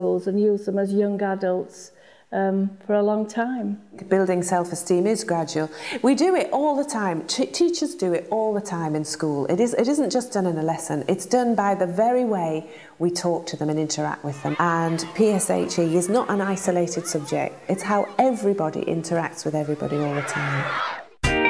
and use them as young adults for a long time. Building self-esteem is gradual. We do it all the time. Teachers do it all the time in school. It isn't just done in a lesson. It's done by the very way we talk to them and interact with them. And PSHE is not an isolated subject. It's how everybody interacts with everybody all the time.